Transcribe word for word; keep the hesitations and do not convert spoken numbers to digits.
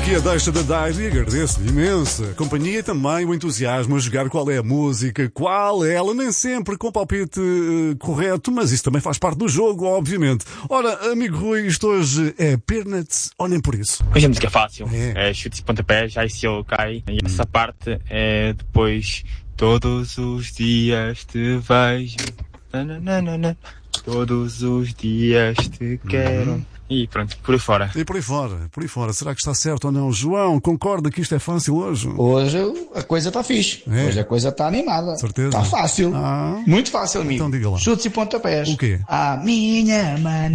aqui a deixa da Daisy, agradeço-lhe imenso a companhia e também o entusiasmo a jogar qual é a música, qual é ela, nem sempre com o palpite uh, correto, mas isso também faz parte do jogo, obviamente. Ora, amigo Rui, isto hoje é Peanuts ou nem por isso? Hoje a música é fácil, é, é chutes e pontapés, já se ele cai, e essa parte é depois todos os dias te vejo, nananana, todos os dias te quero. Uhum. E pronto, por aí fora. E por aí fora, por aí fora. Será que está certo ou não? João, concorda que isto é fácil hoje? Hoje a coisa está fixe. É. Hoje a coisa está animada. Certeza? Está fácil. Ah. Muito fácil, amigo. Então diga lá. Chutes e pontapés. O quê? A minha mãe.